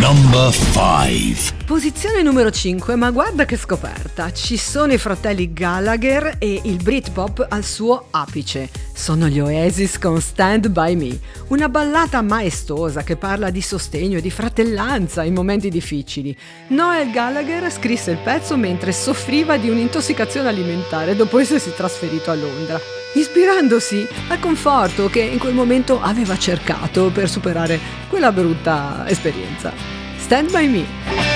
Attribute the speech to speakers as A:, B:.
A: Number 5.
B: Posizione numero 5, ma guarda che scoperta, ci sono i fratelli Gallagher e il Britpop al suo apice. Sono gli Oasis con Stand By Me, una ballata maestosa che parla di sostegno e di fratellanza in momenti difficili. Noel Gallagher scrisse il pezzo mentre soffriva di un'intossicazione alimentare dopo essersi trasferito a Londra, ispirandosi al conforto che in quel momento aveva cercato per superare quella brutta esperienza. Stand By Me.